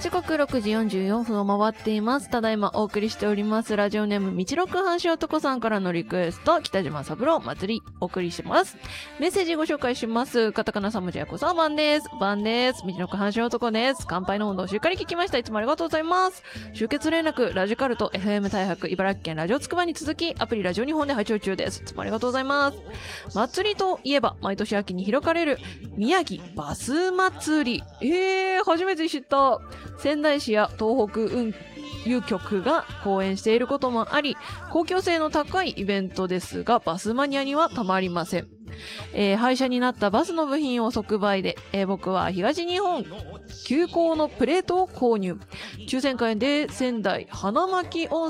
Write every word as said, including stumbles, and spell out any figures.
時刻ろくじよんじゅうよんぷんを回っています。ただいまお送りしておりますラジオネームみちろく半紙男さんからのリクエスト、北島三郎祭りお送りします。メッセージご紹介します。カタカナさむじやこさんばんです。番です。みちろく半紙男です。乾杯の温度をしっかり聞きました。いつもありがとうございます。集結連絡ラジカルと エフエム 大白茨城県ラジオつくばに続きアプリラジオ日本で配信中です。いつもありがとうございます。祭りといえば毎年秋に開かれる宮城バス祭り。えー、初めて知った。仙台市や東北運輸局が講演していることもあり、公共性の高いイベントですが、バスマニアにはたまりません。えー、廃車になったバスの部品を即売で、えー、僕は東日本急行のプレートを購入。抽選会で仙台花巻温